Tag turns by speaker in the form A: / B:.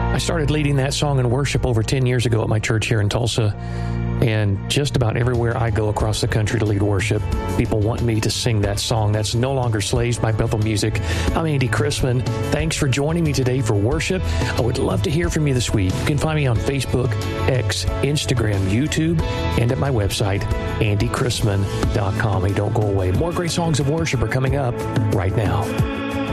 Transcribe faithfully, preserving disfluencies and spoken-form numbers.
A: I started leading that song in worship over ten years ago at my church here in Tulsa. And just about everywhere I go across the country to lead worship, people want me to sing that song. That's No Longer Slaves by Bethel Music. I'm Andy Chrisman. Thanks for joining me today for worship. I would love to hear from you this week. You can find me on Facebook, X, Instagram, YouTube, and at my website, andy chrisman dot com. Hey, don't go away. More great songs of worship are coming up right now.